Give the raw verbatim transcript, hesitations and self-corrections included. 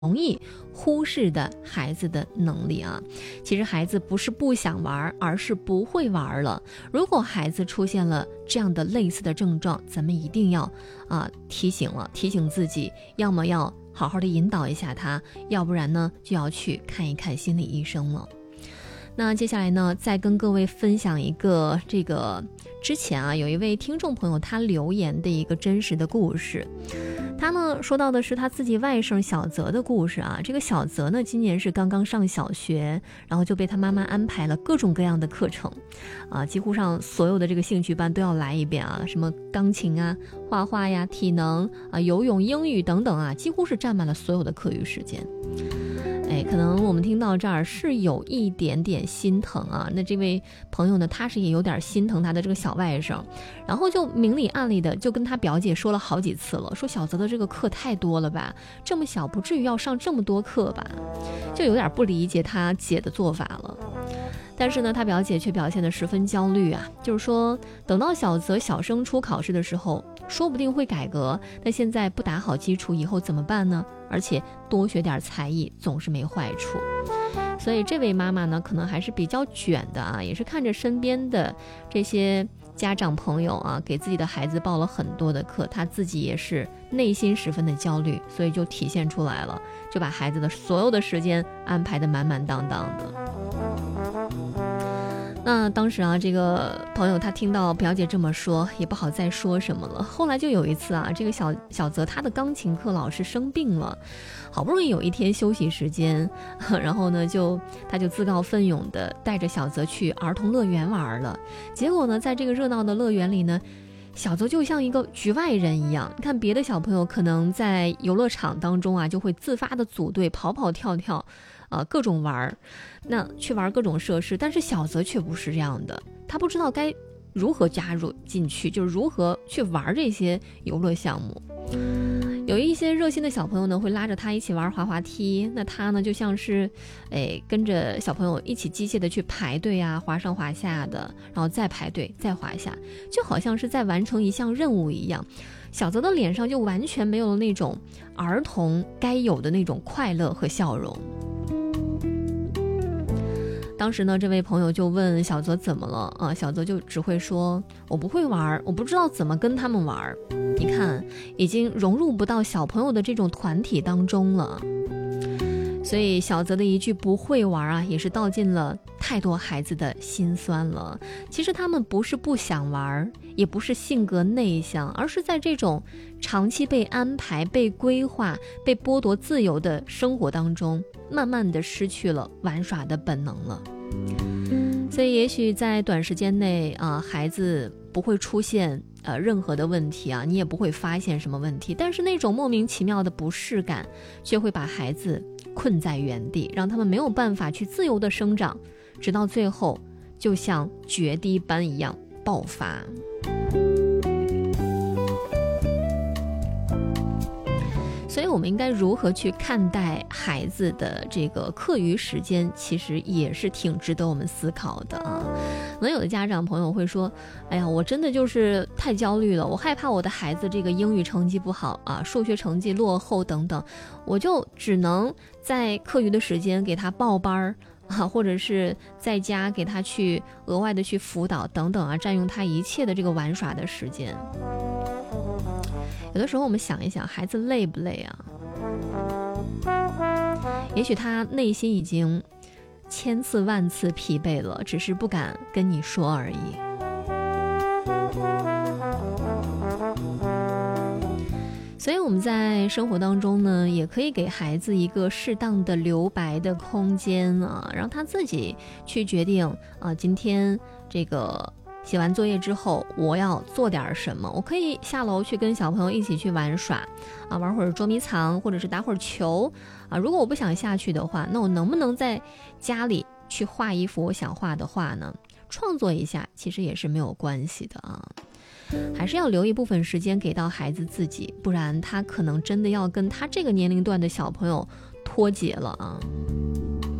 容易忽视的孩子的能力啊。其实孩子不是不想玩，而是不会玩了。如果孩子出现了这样的类似的症状，咱们一定要啊提醒了，提醒自己，要么要好好的引导一下他，要不然呢就要去看一看心理医生了。那接下来呢，再跟各位分享一个这个之前啊有一位听众朋友他留言的一个真实的故事。他呢说到的是他自己外甥小泽的故事啊。这个小泽呢今年是刚刚上小学，然后就被他妈妈安排了各种各样的课程啊，几乎上所有的这个兴趣班都要来一遍啊，什么钢琴啊、画画呀、体能啊、游泳、英语等等啊，几乎是占满了所有的课余时间。哎，可能我们听到这儿是有一点点心疼啊。那这位朋友呢，他是也有点心疼他的这个小外甥，然后就明里暗里的就跟他表姐说了好几次了，说小泽的这个课太多了吧，这么小不至于要上这么多课吧，就有点不理解他姐的做法了。但是呢，他表姐却表现得十分焦虑啊，就是说等到小泽小升初考试的时候，说不定会改革，那现在不打好基础，以后怎么办呢？而且多学点才艺总是没坏处。所以这位妈妈呢，可能还是比较卷的啊，也是看着身边的这些家长朋友啊，给自己的孩子报了很多的课，她自己也是内心十分的焦虑，所以就体现出来了，就把孩子的所有的时间安排得满满当当的。那当时啊，这个朋友他听到表姐这么说，也不好再说什么了。后来就有一次啊，这个小小泽他的钢琴课老师生病了，好不容易有一天休息时间，然后呢，就他就自告奋勇的带着小泽去儿童乐园玩了。结果呢，在这个热闹的乐园里呢，小泽就像一个局外人一样。你看别的小朋友可能在游乐场当中啊，就会自发的组队跑跑跳跳。呃，各种玩，那去玩各种设施，但是小泽却不是这样的，他不知道该如何加入进去，就是如何去玩这些游乐项目。有一些热心的小朋友呢，会拉着他一起玩滑滑梯，那他呢就像是，哎，跟着小朋友一起机械的去排队啊，滑上滑下的，然后再排队，再滑下，就好像是在完成一项任务一样。小泽的脸上就完全没有了那种儿童该有的那种快乐和笑容。当时呢，这位朋友就问小泽怎么了啊？小泽就只会说，我不会玩，我不知道怎么跟他们玩。你看，已经融入不到小朋友的这种团体当中了。所以小泽的一句不会玩啊，也是道尽了太多孩子的心酸了。其实他们不是不想玩，也不是性格内向，而是在这种长期被安排、被规划、被剥夺自由的生活当中，慢慢的失去了玩耍的本能了。所以也许在短时间内啊，孩子不会出现呃任何的问题啊，你也不会发现什么问题，但是那种莫名其妙的不适感却会把孩子困在原地，让他们没有办法去自由的生长，直到最后就像决堤般一样爆发。所以我们应该如何去看待孩子的这个课余时间，其实也是挺值得我们思考的啊。可能有的家长朋友会说，哎呀，我真的就是太焦虑了，我害怕我的孩子这个英语成绩不好啊，数学成绩落后等等，我就只能在课余的时间给他报班啊，或者是在家给他去额外的去辅导等等啊，占用他一切的这个玩耍的时间。有的时候我们想一想，孩子累不累啊？也许他内心已经千次万次疲惫了，只是不敢跟你说而已。所以我们在生活当中呢，也可以给孩子一个适当的留白的空间啊，让他自己去决定啊，今天这个写完作业之后我要做点什么。我可以下楼去跟小朋友一起去玩耍啊，玩会儿捉迷藏，或者是打会儿球啊。如果我不想下去的话，那我能不能在家里去画一幅我想画的画呢？创作一下其实也是没有关系的啊。还是要留一部分时间给到孩子自己，不然他可能真的要跟他这个年龄段的小朋友脱节了啊。